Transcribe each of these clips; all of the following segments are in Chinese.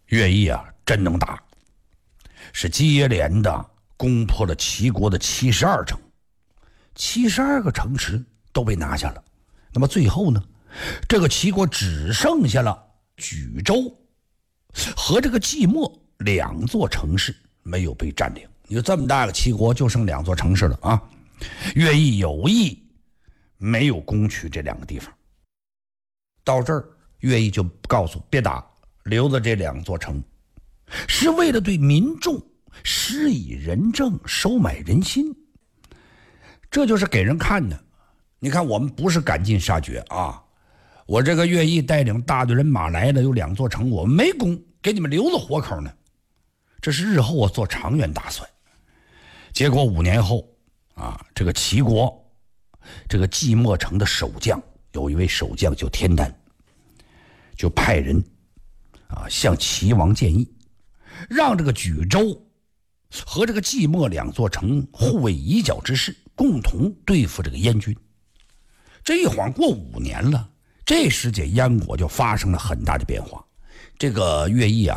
乐毅啊，真能打，是接连的攻破了齐国的72城，72个城池都被拿下了。那么最后呢，这个齐国只剩下了莒州和这个即墨2座城市没有被占领。你说这么大个齐国就剩2座城市了啊！乐毅有意没有攻取这2个地方。到这儿，乐毅就告诉别打，留着这2座城，是为了对民众施以仁政，收买人心。这就是给人看的。你看，我们不是赶尽杀绝啊！我这个乐毅带领大队人马来了，有2座城，我们没攻，给你们留着活口呢。这是日后我做长远打算。结果5年后啊，这个齐国这个即墨城的守将，有一位守将叫田丹，就派人啊向齐王建议，让这个莒州和这个即墨2座城互为以角之势，共同对付这个燕军。这一晃过5年了，这时节燕国就发生了很大的变化。这个乐毅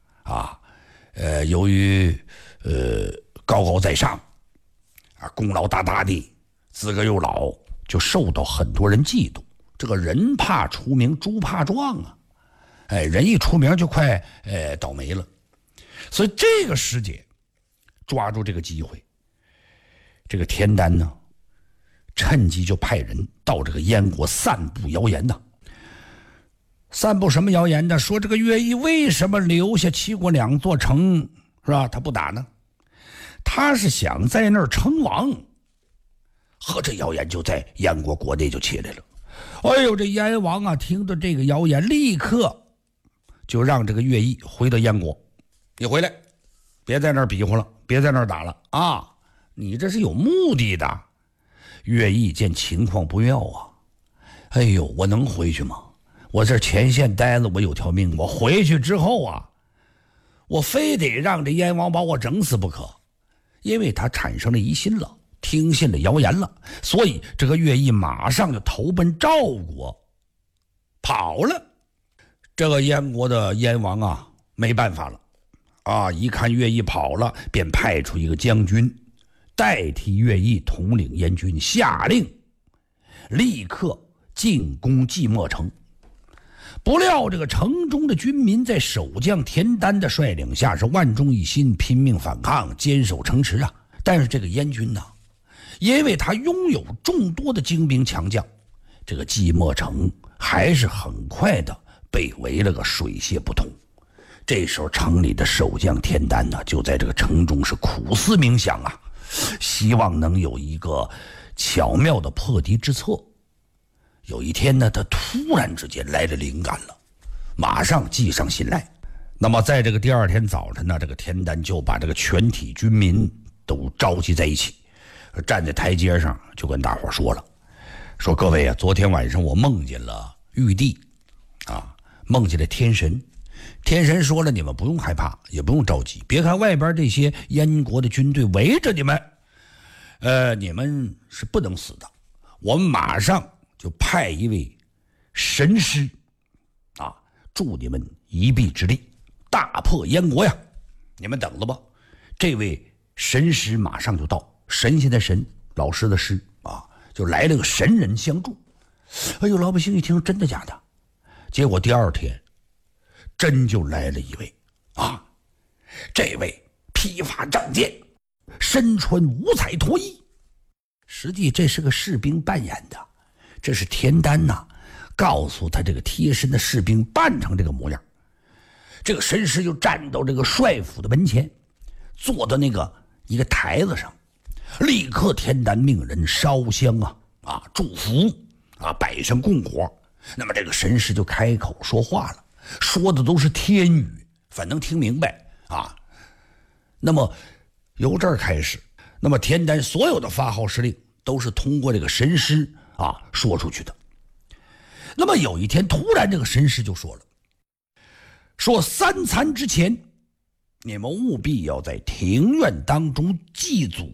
由于高高在上啊，功劳大大的，资格又老，就受到很多人嫉妒。这个人怕出名，猪怕壮啊！人一出名就快倒霉了。所以这个时节抓住这个机会，这个田丹呢，趁机就派人到这个燕国散布谣言呢。散布什么谣言呢？说这个乐毅为什么留下齐国2座城，是吧？他不打呢？他是想在那儿称王。呵，这谣言就在燕国国内就起来了。哎呦，这燕王啊，听到这个谣言，立刻就让这个乐毅回到燕国。你回来，别在那儿比划了，别在那儿打了啊！你这是有目的的。乐毅见情况不妙啊，哎呦，我能回去吗？我这前线待了，我有条命，我回去之后啊，我非得让这燕王把我整死不可。因为他产生了疑心了，听信了谣言了，所以这个乐毅马上就投奔赵国跑了。这个燕国的燕王啊，没办法了啊，一看乐毅跑了，便派出一个将军代替乐毅统领燕军，下令立刻进攻即墨城。不料这个城中的军民在守将田丹的率领下是万众一心，拼命反抗，坚守城池啊。但是这个燕军呢，因为他拥有众多的精兵强将，这个即墨城还是很快的被围了个水泄不通。这时候城里的守将田丹呢，就在这个城中是苦思冥想啊，希望能有一个巧妙的破敌之策。有一天呢，他突然之间来了灵感了，马上计上心来。那么在这个第2天早晨呢，这个田丹就把这个全体军民都召集在一起，站在台阶上就跟大伙说了，说各位啊，昨天晚上我梦见了玉帝啊，梦见了天神。天神说了，你们不用害怕，也不用着急，别看外边这些燕国的军队围着你们，你们是不能死的，我们马上就派一位神师啊，助你们一臂之力，大破燕国呀！你们等着吧。这位神师马上就到，神仙的神，老师的师啊，就来了个神人相助。哎呦，老百姓一听，真的假的？结果第2天真就来了一位啊，这位披发仗剑，身穿5彩脱衣，实际这是个士兵扮演的。这是田丹呐，告诉他这个贴身的士兵扮成这个模样。这个神师就站到这个帅府的门前，坐到那个一个台子上，立刻田丹命人烧香祝福摆上供火。那么这个神师就开口说话了，说的都是天语，反正听明白啊。那么由这儿开始，那么田丹所有的发号施令都是通过这个神师说出去的。那么有一天突然这个神师就说了，说3餐之前你们务必要在庭院当中祭祖，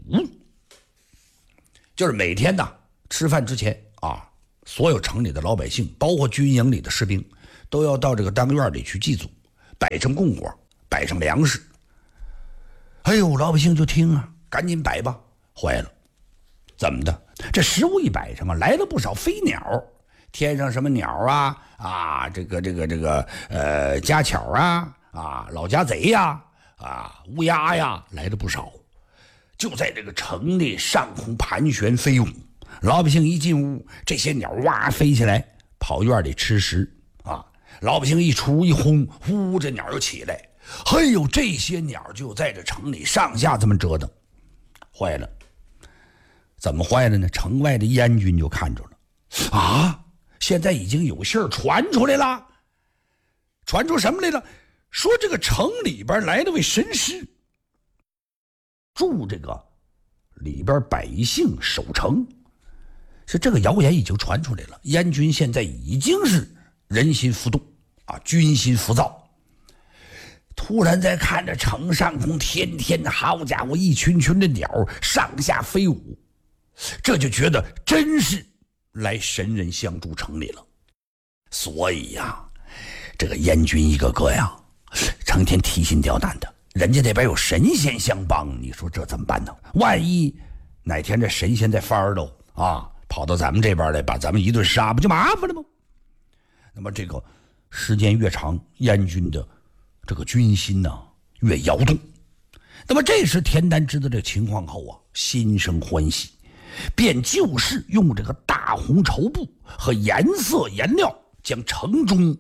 就是每天吃饭之前所有城里的老百姓，包括军营里的士兵，都要到这个当院里去祭祖， 摆成供果，摆上粮食。哎呦，老百姓就听啊，赶紧摆吧。坏了，怎么的？这食物一摆上啊，来了不少飞鸟，天上什么鸟啊，家巧老家贼呀，乌鸦呀，来了不少。就在这个城里上空盘旋飞舞。老百姓一进屋，这些鸟哇飞起来，跑院里吃食啊。老百姓一出一轰，呼，这鸟又起来。哎呦，这些鸟就在这城里上下这么折腾。坏了，怎么坏了呢？城外的燕军就看着了啊，现在已经有信儿传出来了。传出什么来了？说这个城里边来了位神师，助这个里边百姓守城。是这个谣言已经传出来了，燕军现在已经是人心浮动啊，军心浮躁。突然再看着城上空，天天的好家伙，一群群的鸟上下飞舞，这就觉得真是来神人相助城里了。所以呀，这个燕军一个个呀，成天提心吊胆的。人家那边有神仙相帮，你说这怎么办呢？万一哪天这神仙在翻儿喽跑到咱们这边来，把咱们一顿杀，不就麻烦了吗？那么这个时间越长，燕军的这个军心呢越摇动。那么这时田丹知道这情况后心生欢喜，便就事用这个大红绸布和颜色颜料，将城中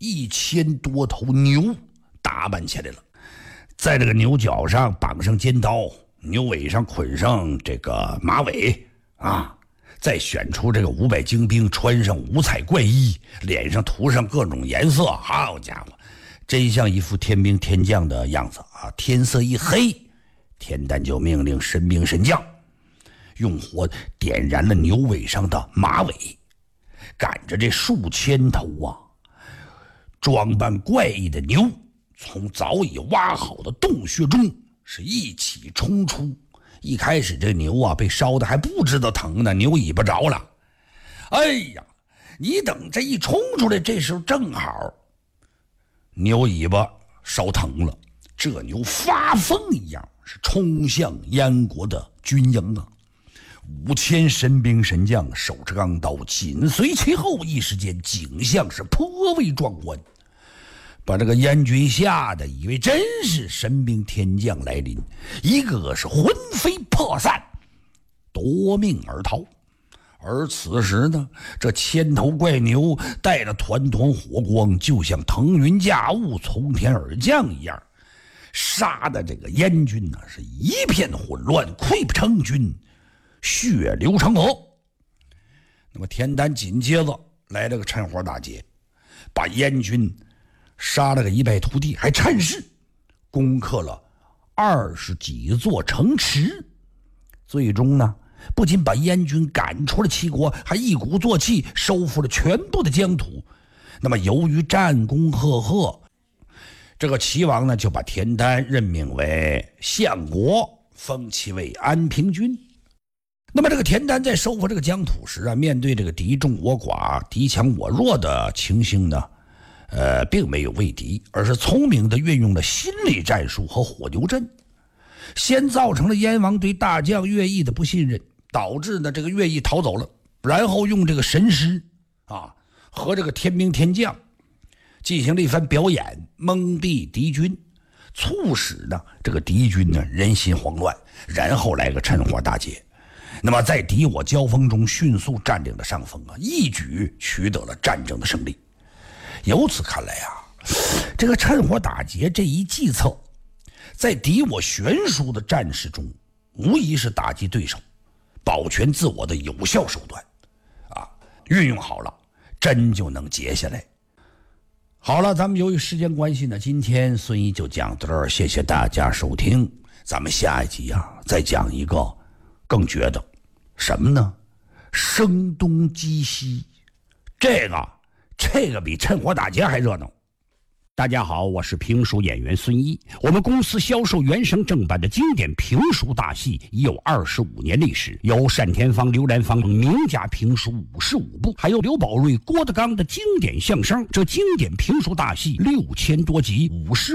1000多头牛打扮起来了，在这个牛角上绑上尖刀，牛尾上捆上这个马尾再选出这个500精兵，穿上五彩怪衣，脸上涂上各种颜色，好家伙，真像一副天兵天将的样子天色一黑，田丹就命令神兵神将用火点燃了牛尾上的马尾，赶着这数千头装扮怪异的牛，从早已挖好的洞穴中是一起冲出。一开始这牛被烧的还不知道疼呢，牛尾巴着了。哎呀，你等这一冲出来，这时候正好牛尾巴烧疼了，这牛发疯一样是冲向燕国的军营5000神兵神将手持钢刀紧随其后，一时间景象是颇为壮观，把这个燕军吓得以为真是神兵天将来临，一个个是魂飞魄散，夺命而逃。而此时呢，这千头怪牛带着团团火光，就像腾云驾雾从天而降一样，杀的这个燕军是一片混乱，溃不成军，血流成河。那么田丹紧接着来了个趁火打劫，把燕军杀了个一败涂地，还趁势攻克了20几座城池。最终呢，不仅把燕军赶出了齐国，还一鼓作气收复了全部的疆土。那么由于战功赫赫，这个齐王呢就把田丹任命为相国，封其为安平君。那么这个田丹在收复这个疆土时面对这个敌众我寡、敌强我弱的情形呢，并没有畏敌，而是聪明地运用了心理战术和火牛阵，先造成了燕王对大将乐毅的不信任，导致呢这个乐毅逃走了，然后用这个神师和这个天兵天将进行了一番表演，蒙蔽敌军，促使呢这个敌军呢人心慌乱，然后来个趁火打劫。那么在敌我交锋中迅速占领了上风一举取得了战争的胜利。由此看来这个趁火打劫这一计策，在敌我悬殊的战事中，无疑是打击对手、保全自我的有效手段运用好了，真就能结下来。好了，咱们由于时间关系呢，今天孙毅就讲到这儿，谢谢大家收听。咱们下一集再讲一个更绝的什么呢？声东击西，这个比趁火打劫还热闹。 大家好，我是评书演员孙一。我们公司销售原声正版的经典评书大戏已有25年历史，有单田芳、刘兰芳名家评书55部，还有刘宝瑞、郭德纲的经典相声。这经典评书大戏6000多集，50